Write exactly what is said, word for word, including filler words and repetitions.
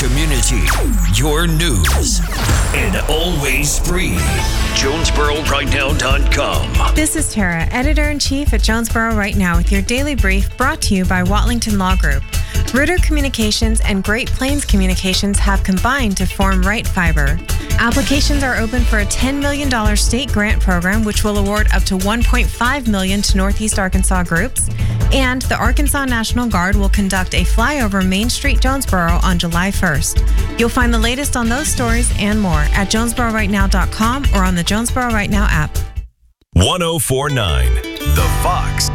community, your news, and always free. Jonesboro Right Now dot com. This is Tara, Editor-in-Chief at Jonesboro Right Now with your daily brief brought to you by Watlington Law Group. Ritter Communications and Great Plains Communications have combined to form Right Fiber. Applications are open for a ten million dollars state grant program, which will award up to one point five million dollars to Northeast Arkansas groups. And the Arkansas National Guard will conduct a flyover Main Street, Jonesboro on July first. You'll find the latest on those stories and more at Jonesboro Right Now dot com or on the Jonesboro Right Now app. one oh four point nine The Fox.